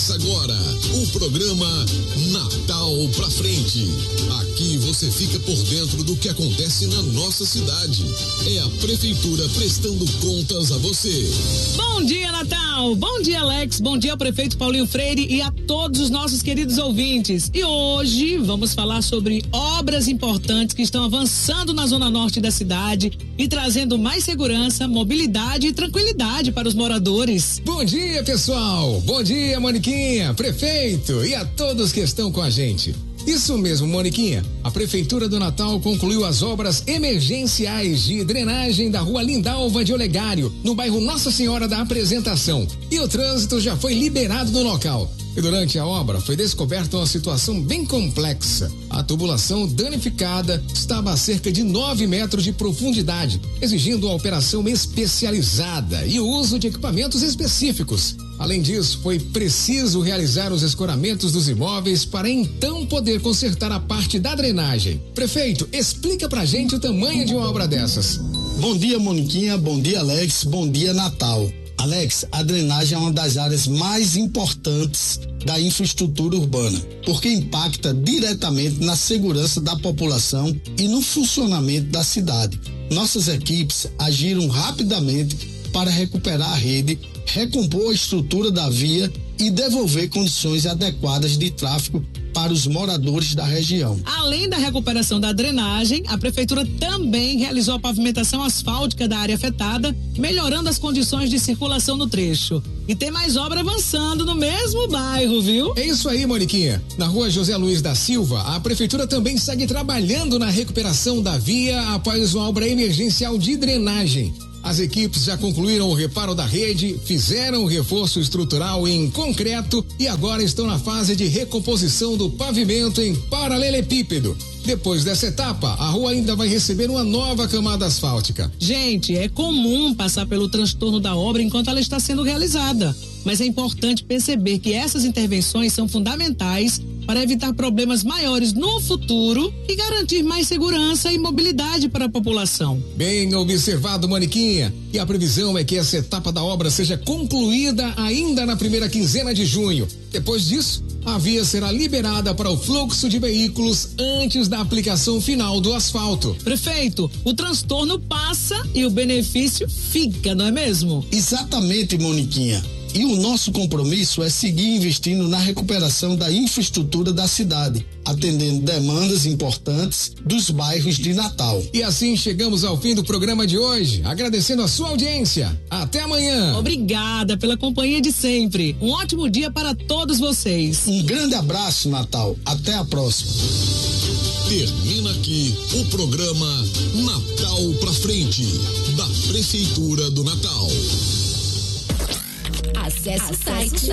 Começa agora o programa Natal pra Frente. Aqui você fica por dentro do que acontece na nossa cidade. É a Prefeitura prestando contas a você. Bom dia, Natal! Bom dia, Alex! Bom dia ao prefeito Paulinho Freire e a todos os nossos queridos ouvintes. E hoje vamos falar sobre obras importantes que estão avançando na zona norte da cidade e trazendo mais segurança, mobilidade e tranquilidade para os moradores. Bom dia, pessoal! Bom dia, Moniquinha, prefeito e a todos que estão com a gente. Isso mesmo, Moniquinha. A Prefeitura do Natal concluiu as obras emergenciais de drenagem da rua Lindalva de Olegário, no bairro Nossa Senhora da Apresentação. E o trânsito já foi liberado no local. E durante a obra foi descoberta uma situação bem complexa. A tubulação danificada estava a cerca de 9 metros de profundidade, exigindo uma operação especializada e o uso de equipamentos específicos. Além disso, foi preciso realizar os escoramentos dos imóveis para então poder consertar a parte da drenagem. Prefeito, explica pra gente o tamanho de uma obra dessas. Bom dia, Moniquinha, bom dia, Alex, bom dia, Natal. Alex, a drenagem é uma das áreas mais importantes da infraestrutura urbana, porque impacta diretamente na segurança da população e no funcionamento da cidade. Nossas equipes agiram rapidamente para recuperar a rede, recompor a estrutura da via e devolver condições adequadas de tráfego para os moradores da região. Além da recuperação da drenagem, a Prefeitura também realizou a pavimentação asfáltica da área afetada, melhorando as condições de circulação no trecho. E tem mais obra avançando no mesmo bairro, viu? É isso aí, Moniquinha. Na rua José Luiz da Silva, a Prefeitura também segue trabalhando na recuperação da via após uma obra emergencial de drenagem. As equipes já concluíram o reparo da rede, fizeram o reforço estrutural em concreto e agora estão na fase de recomposição do pavimento em paralelepípedo. Depois dessa etapa, a rua ainda vai receber uma nova camada asfáltica. Gente, é comum passar pelo transtorno da obra enquanto ela está sendo realizada. Mas é importante perceber que essas intervenções são fundamentais para evitar problemas maiores no futuro e garantir mais segurança e mobilidade para a população. Bem observado, Moniquinha. E a previsão é que essa etapa da obra seja concluída ainda na primeira quinzena de junho. Depois disso, a via será liberada para o fluxo de veículos antes da aplicação final do asfalto. Prefeito, o transtorno passa e o benefício fica, não é mesmo? Exatamente, Moniquinha. E o nosso compromisso é seguir investindo na recuperação da infraestrutura da cidade, atendendo demandas importantes dos bairros de Natal. E assim chegamos ao fim do programa de hoje, agradecendo a sua audiência. Até amanhã. Obrigada pela companhia de sempre. Um ótimo dia para todos vocês. Um grande abraço, Natal. Até a próxima. Termina aqui o programa Natal pra Frente, da Prefeitura do Natal. Acesse o site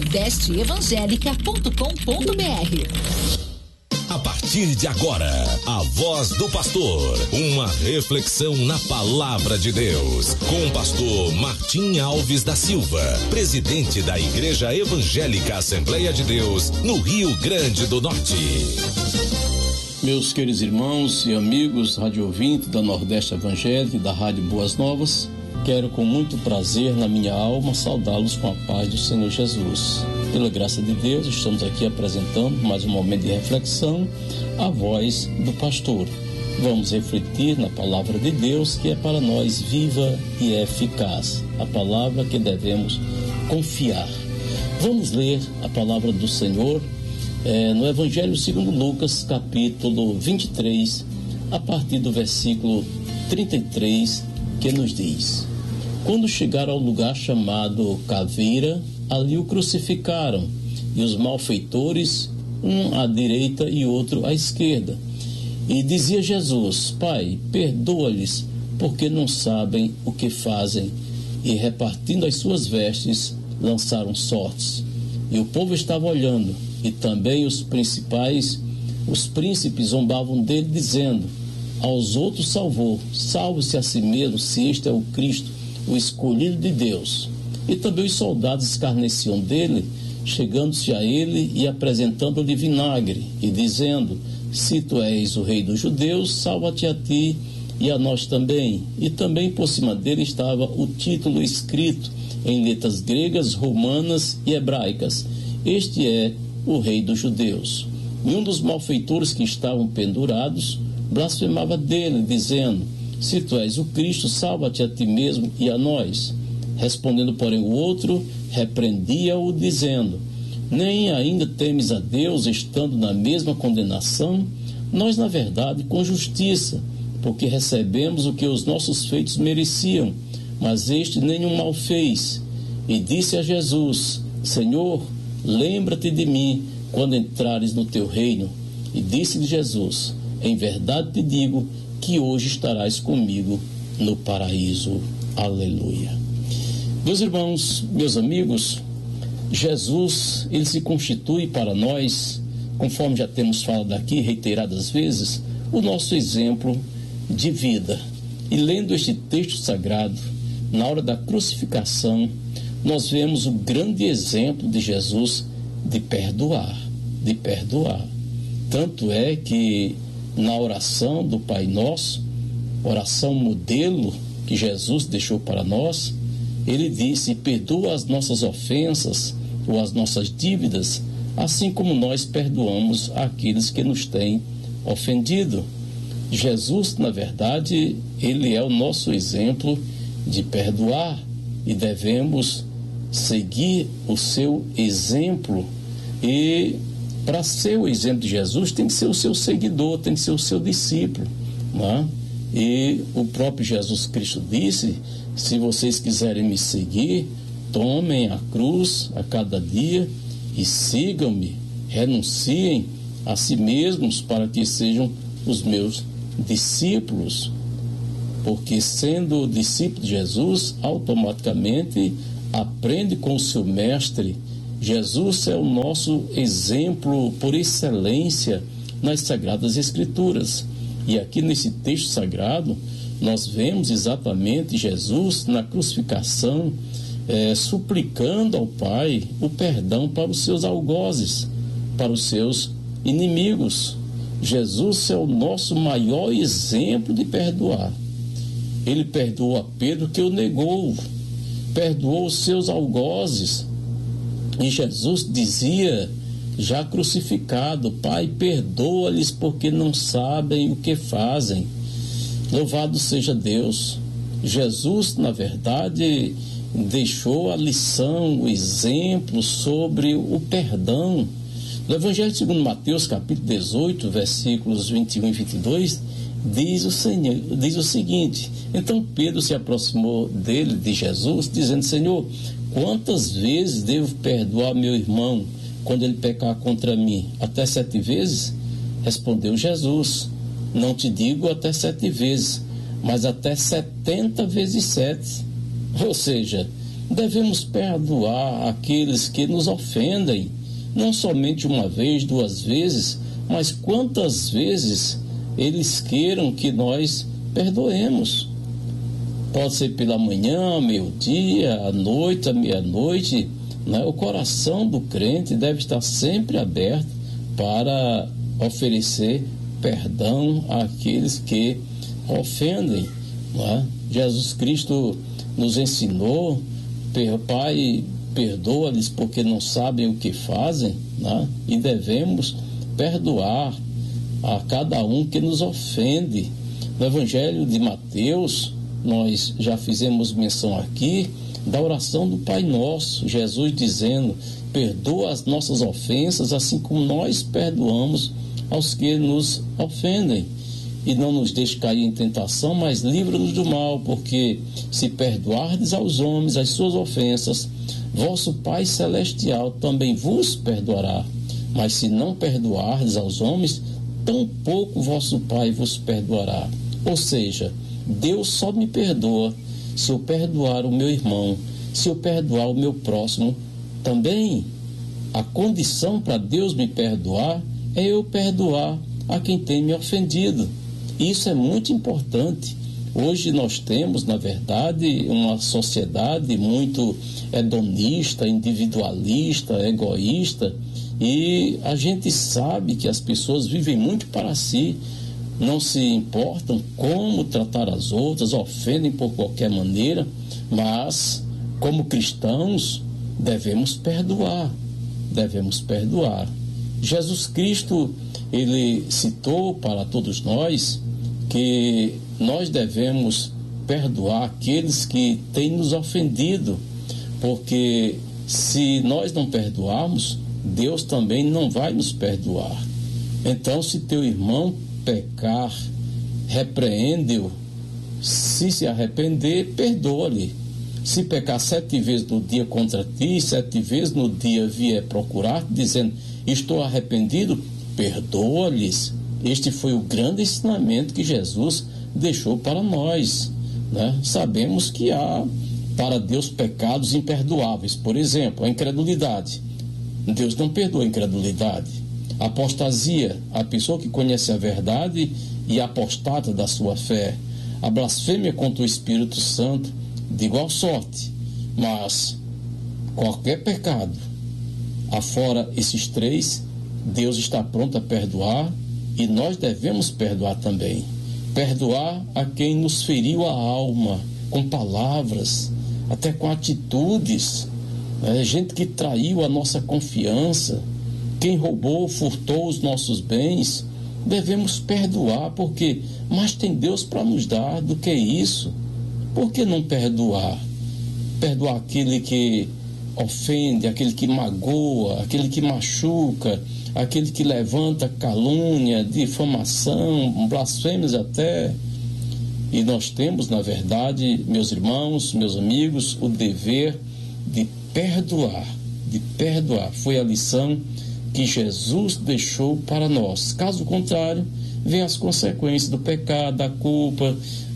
nordesteevangelica.com.br. A partir de agora, a voz do pastor, uma reflexão na palavra de Deus, com o pastor Martim Alves da Silva, presidente da Igreja Evangélica Assembleia de Deus, no Rio Grande do Norte. Meus queridos irmãos e amigos rádio ouvintes da Nordeste Evangélica e da Rádio Boas Novas, quero com muito prazer na minha alma saudá-los com a paz do Senhor Jesus. Pela graça de Deus, estamos aqui apresentando mais um momento de reflexão, a voz do pastor. Vamos refletir na palavra de Deus, que é para nós viva e eficaz, a palavra que devemos confiar. Vamos ler a palavra do Senhor no Evangelho segundo Lucas, capítulo 23, a partir do versículo 33, que nos diz: Quando chegaram ao lugar chamado Caveira, ali o crucificaram, e os malfeitores, um à direita e outro à esquerda. E dizia Jesus: Pai, perdoa-lhes, porque não sabem o que fazem. E repartindo as suas vestes, lançaram sortes. E o povo estava olhando, e também os príncipes zombavam dele, dizendo: Aos outros salvou, salve-se a si mesmo, se este é o Cristo, o escolhido de Deus. E também os soldados escarneciam dele, chegando-se a ele e apresentando-lhe vinagre, e dizendo: Se tu és o rei dos judeus, salva-te a ti e a nós também. E também por cima dele estava o título escrito em letras gregas, romanas e hebraicas: Este é o rei dos judeus. E um dos malfeitores que estavam pendurados blasfemava dele, dizendo: se tu és o Cristo, salva-te a ti mesmo e a nós. Respondendo, porém, o outro repreendia-o, dizendo: nem ainda temes a Deus, estando na mesma condenação? Nós, na verdade, com justiça, porque recebemos o que os nossos feitos mereciam, mas este nenhum mal fez. E disse a Jesus: Senhor, lembra-te de mim quando entrares no teu reino. E disse-lhe Jesus: em verdade te digo que hoje estarás comigo no paraíso. Aleluia. Meus irmãos, meus amigos, Jesus, ele se constitui para nós, conforme já temos falado aqui reiteradas vezes, o nosso exemplo de vida. E lendo este texto sagrado, na hora da crucificação, nós vemos o grande exemplo de Jesus de perdoar. Tanto é que na oração do Pai Nosso, oração modelo que Jesus deixou para nós, ele disse: perdoa as nossas ofensas ou as nossas dívidas, assim como nós perdoamos aqueles que nos têm ofendido. Jesus, na verdade, ele é o nosso exemplo de perdoar e devemos seguir o seu exemplo. E para ser o exemplo de Jesus, tem que ser o seu seguidor, tem que ser o seu discípulo, não é? E o próprio Jesus Cristo disse: se vocês quiserem me seguir, tomem a cruz a cada dia e sigam-me, renunciem a si mesmos para que sejam os meus discípulos. Porque sendo discípulo de Jesus, automaticamente aprende com o seu mestre. Jesus é o nosso exemplo por excelência nas Sagradas Escrituras. E aqui nesse texto sagrado, nós vemos exatamente Jesus na crucificação, suplicando ao Pai o perdão para os seus algozes, para os seus inimigos. Jesus é o nosso maior exemplo de perdoar. Ele perdoou a Pedro, que o negou, perdoou os seus algozes. E Jesus dizia, já crucificado: Pai, perdoa-lhes porque não sabem o que fazem. Louvado seja Deus. Jesus, na verdade, deixou a lição, o exemplo sobre o perdão. No Evangelho segundo Mateus, capítulo 18, versículos 21 e 22, diz o seguinte: então Pedro se aproximou dele, de Jesus, dizendo: Senhor, quantas vezes devo perdoar meu irmão quando ele pecar contra mim? Até 7 vezes? Respondeu Jesus: não te digo até 7 vezes, mas até 70 vezes 7. Ou seja, devemos perdoar aqueles que nos ofendem, não somente uma vez, 2 vezes, mas quantas vezes eles queiram que nós perdoemos. Pode ser pela manhã, meio-dia, à noite, à meia-noite, né? O coração do crente deve estar sempre aberto para oferecer perdão àqueles que ofendem, né? Jesus Cristo nos ensinou: Pai, perdoa-lhes porque não sabem o que fazem, né? E devemos perdoar a cada um que nos ofende. No Evangelho de Mateus, nós já fizemos menção aqui da oração do Pai Nosso, Jesus dizendo: perdoa as nossas ofensas, assim como nós perdoamos aos que nos ofendem. E não nos deixe cair em tentação, mas livra-nos do mal, porque se perdoardes aos homens as suas ofensas, vosso Pai Celestial também vos perdoará. Mas se não perdoardes aos homens, tampouco vosso Pai vos perdoará. Ou seja, Deus só me perdoa se eu perdoar o meu irmão, se eu perdoar o meu próximo também. A condição para Deus me perdoar é eu perdoar a quem tem me ofendido. Isso é muito importante. Hoje nós temos, na verdade, uma sociedade muito hedonista, individualista, egoísta, e a gente sabe que as pessoas vivem muito para si, não se importam como tratar as outras, ofendem por qualquer maneira, mas como cristãos devemos perdoar. devemos perdoar. Jesus Cristo, ele citou para todos nós que nós devemos perdoar aqueles que têm nos ofendido, porque se nós não perdoarmos, Deus também não vai nos perdoar. Então, se teu irmão pecar, repreende-o. Se arrepender, perdoa-lhe. Se pecar 7 vezes no dia contra ti, 7 vezes no dia vier procurar, dizendo, estou arrependido, perdoa-lhes. Este foi o grande ensinamento que Jesus deixou para nós, né? Sabemos que há para Deus pecados imperdoáveis. Por exemplo, a incredulidade. Deus não perdoa a incredulidade. A apostasia, a pessoa que conhece a verdade e apostata da sua fé. A blasfêmia contra o Espírito Santo, de igual sorte. Mas qualquer pecado, afora esses 3, Deus está pronto a perdoar e nós devemos perdoar também. Perdoar a quem nos feriu a alma, com palavras, até com atitudes. Gente que traiu a nossa confiança, quem roubou, furtou os nossos bens, devemos perdoar, porque mais tem Deus para nos dar do que isso. Por que não perdoar? Perdoar aquele que ofende, aquele que magoa, aquele que machuca, aquele que levanta calúnia, difamação, blasfêmias até. E nós temos, na verdade, meus irmãos, meus amigos, o dever de perdoar, de perdoar. Foi a lição que Jesus deixou para nós. Caso contrário, vem as consequências do pecado, da culpa,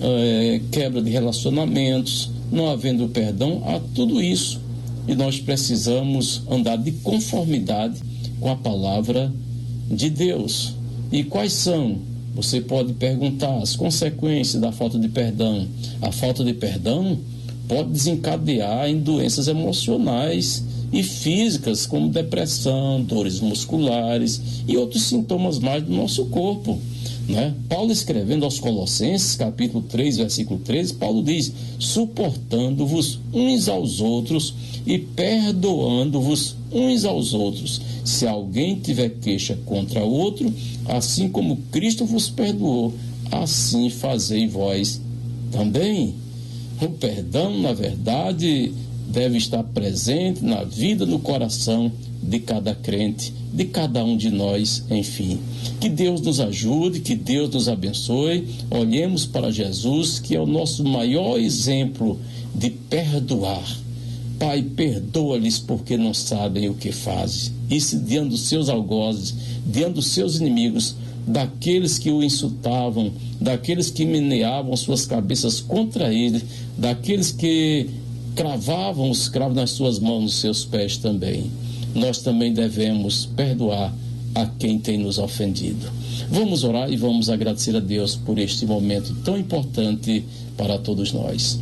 quebra de relacionamentos, não havendo perdão, há tudo isso. E nós precisamos andar de conformidade com a palavra de Deus. E quais são? Você pode perguntar as consequências da falta de perdão. A falta de perdão pode desencadear em doenças emocionais e físicas, como depressão, dores musculares e outros sintomas mais do nosso corpo, né? Paulo, escrevendo aos Colossenses, capítulo 3, versículo 13, Paulo diz, suportando-vos uns aos outros e perdoando-vos uns aos outros, se alguém tiver queixa contra outro, assim como Cristo vos perdoou, assim fazei vós também. O perdão, na verdade, deve estar presente na vida, no coração de cada crente, de cada um de nós, enfim. Que Deus nos ajude, que Deus nos abençoe. Olhemos para Jesus, que é o nosso maior exemplo de perdoar. Pai, perdoa-lhes porque não sabem o que fazem. Isso diante dos seus algozes, diante dos seus inimigos, daqueles que o insultavam, daqueles que meneavam suas cabeças contra ele, daqueles que cravavam os cravos nas suas mãos, nos seus pés também. Nós também devemos perdoar a quem tem nos ofendido. Vamos orar e vamos agradecer a Deus por este momento tão importante para todos nós.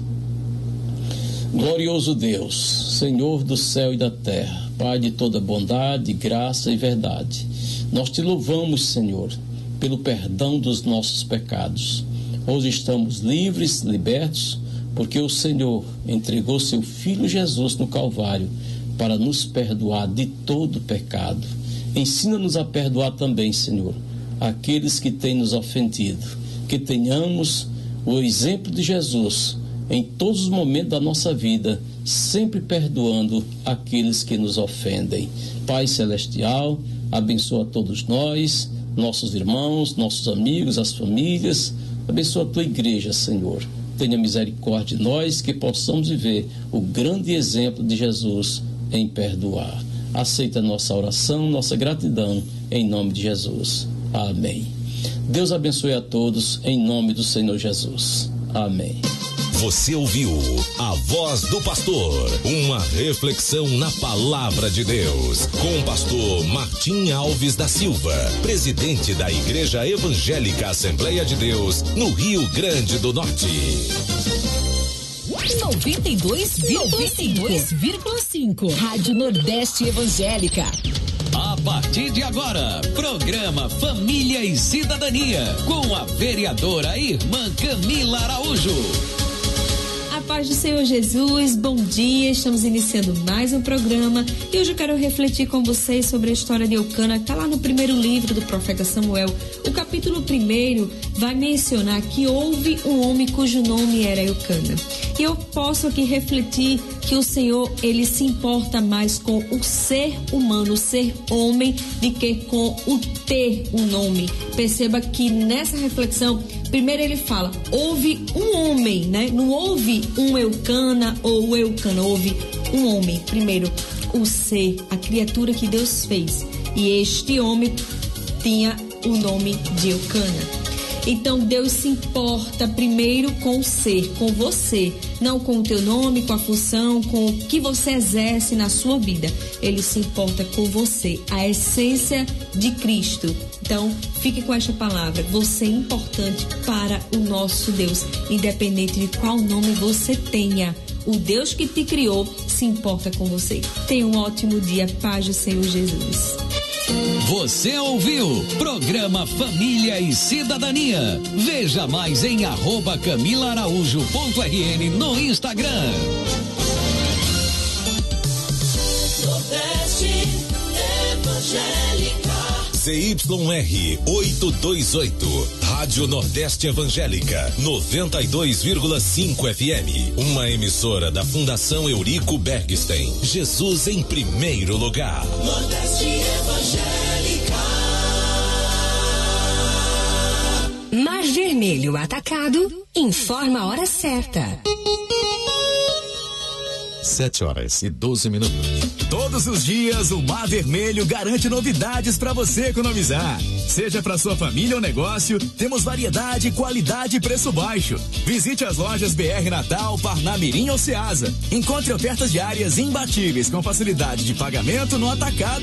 Glorioso Deus, Senhor do céu e da terra, Pai de toda bondade, graça e verdade, nós te louvamos, Senhor, pelo perdão dos nossos pecados. Hoje estamos livres, libertos, porque o Senhor entregou seu Filho Jesus no Calvário para nos perdoar de todo pecado. Ensina-nos a perdoar também, Senhor, aqueles que têm nos ofendido, que tenhamos o exemplo de Jesus em todos os momentos da nossa vida, sempre perdoando aqueles que nos ofendem. Pai Celestial, abençoa todos nós, nossos irmãos, nossos amigos, as famílias, abençoa a tua igreja, Senhor. Tenha misericórdia de nós, que possamos viver o grande exemplo de Jesus em perdoar. Aceita nossa oração, nossa gratidão, em nome de Jesus. Amém. Deus abençoe a todos, em nome do Senhor Jesus. Amém. Você ouviu a Voz do Pastor, uma reflexão na Palavra de Deus, com o pastor Martim Alves da Silva, presidente da Igreja Evangélica Assembleia de Deus, no Rio Grande do Norte. 92,5 Rádio Nordeste Evangélica. A partir de agora, programa Família e Cidadania, com a vereadora irmã Camila Araújo. A paz do Senhor Jesus, bom dia, estamos iniciando mais um programa e hoje eu quero refletir com vocês sobre a história de Eucana, que está lá no primeiro livro do profeta Samuel. O capítulo 1 vai mencionar que houve um homem cujo nome era Eucana. E eu posso aqui refletir que o Senhor, ele se importa mais com o ser humano, o ser homem, do que com o ter um nome. Perceba que nessa reflexão, primeiro ele fala, houve um homem, né? Não houve um Eucana ou Eucana, houve um homem. Primeiro, o ser, a criatura que Deus fez. E este homem tinha o nome de Eucana. Então Deus se importa primeiro com o ser, com você, não com o teu nome, com a função, com o que você exerce na sua vida. Ele se importa com você, a essência de Cristo. Então, fique com esta palavra. Você é importante para o nosso Deus, independente de qual nome você tenha. O Deus que te criou se importa com você. Tenha um ótimo dia. Paz do Senhor Jesus. Você ouviu Programa Família e Cidadania. Veja mais em @CamilaAraújo.rn no Instagram. Nordeste Evangélica. CYR 828, Rádio Nordeste Evangélica, 92,5 FM. Uma emissora da Fundação Eurico Bergstein. Jesus em primeiro lugar. Nordeste Evangélica. Mar Vermelho Atacado informa a hora certa. 7h12. Todos os dias o Mar Vermelho garante novidades para você economizar. Seja para sua família ou negócio, temos variedade, qualidade e preço baixo. Visite as lojas BR Natal, Parnamirim ou Ceasa. Encontre ofertas diárias imbatíveis com facilidade de pagamento no atacado